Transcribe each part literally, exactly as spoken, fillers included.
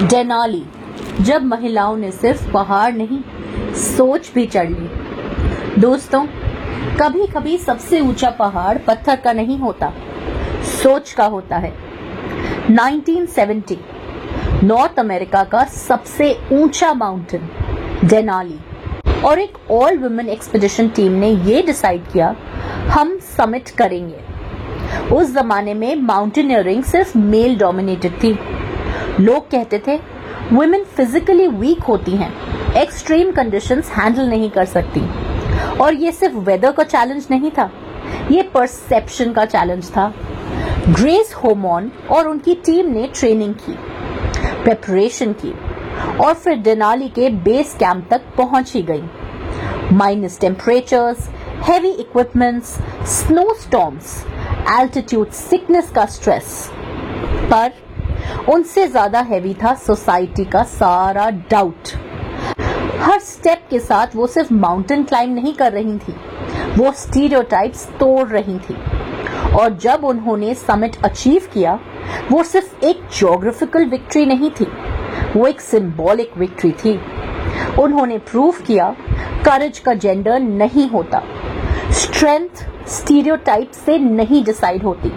Denali, जब महिलाओं ने सिर्फ पहाड़ नहीं सोच भी चढ़ ली। दोस्तों, कभी कभी सबसे ऊंचा पहाड़ पत्थर का नहीं होता, सोच का होता है। उन्नीस सौ सत्तर नॉर्थ अमेरिका का सबसे ऊंचा माउंटेन डेनाली, और एक ऑल वुमेन एक्सपीडिशन टीम ने ये डिसाइड किया हम समिट करेंगे। उस जमाने में माउंटेनियरिंग सिर्फ मेल डोमिनेटेड थी। लोग कहते थे वुमेन फिजिकली वीक होती हैं, एक्सट्रीम कंडीशंस हैंडल नहीं कर सकती। और ये सिर्फ वेदर का चैलेंज नहीं था, ये परसेप्शन का चैलेंज था। ग्रेस होमॉन और उनकी टीम ने ट्रेनिंग की, प्रेपरेशन की और फिर डेनाली के बेस कैंप तक पहुंच ही गई। Minus temperatures, heavy equipments, snow storms, altitude sickness का स्ट्रेस, पर उनसे ज्यादा हैवी था सोसाइटी का सारा डाउट। हर स्टेप के साथ वो सिर्फ माउंटेन क्लाइंब नहीं कर रही थी, वो स्टीरियोटाइप्स तोड़ रही थी। और जब उन्होंने समिट अचीव किया, वो सिर्फ एक ज्योग्राफिकल विक्ट्री नहीं थी, वो एक सिंबॉलिक विक्ट्री थी। उन्होंने प्रूव किया करेज का जेंडर नहीं होता, स्ट्रेंथ स्टीरियोटाइप से नहीं डिसाइड होती।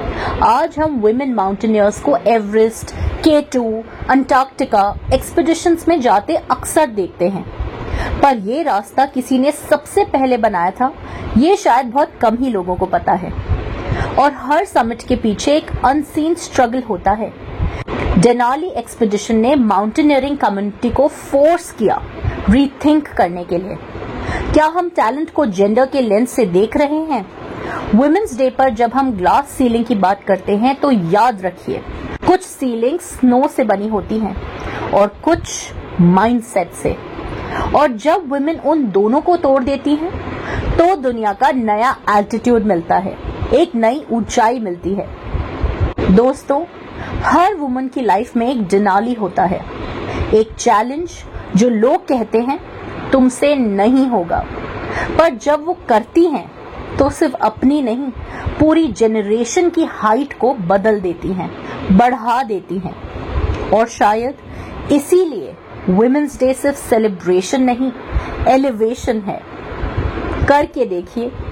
आज हम वुमेन माउंटेनियर्स को एवरेस्ट, के टू, अंटार्कटिका एक्सपीडिशंस में जाते अक्सर देखते हैं, पर ये रास्ता किसी ने सबसे पहले बनाया था, ये शायद बहुत कम ही लोगों को पता है। और हर समिट के पीछे एक अनसीन स्ट्रगल होता है। डेनाली एक्सपीडिशन ने माउंटेनियरिंग कम्युनिटी को फोर्स किया रीथिंक करने के लिए। क्या हम टैलेंट को जेंडर के लेंस से देख रहे हैं? वुमेन्स डे पर जब हम ग्लास सीलिंग की बात करते हैं तो याद रखिए, कुछ सीलिंग स्नो से बनी होती हैं और कुछ माइंडसेट से। और जब वुमेन उन दोनों को तोड़ देती हैं तो दुनिया का नया एल्टीट्यूड मिलता है, एक नई ऊंचाई मिलती है। दोस्तों, हर वुमन की लाइफ में एक डेनाली होता है, एक चैलेंज जो लोग कहते हैं तुमसे नहीं होगा, पर जब वो करती हैं तो सिर्फ अपनी नहीं, पूरी जेनरेशन की हाइट को बदल देती हैं, बढ़ा देती हैं। और शायद इसीलिए वुमेन्स डे सिर्फ सेलिब्रेशन नहीं, एलिवेशन है। करके देखिए,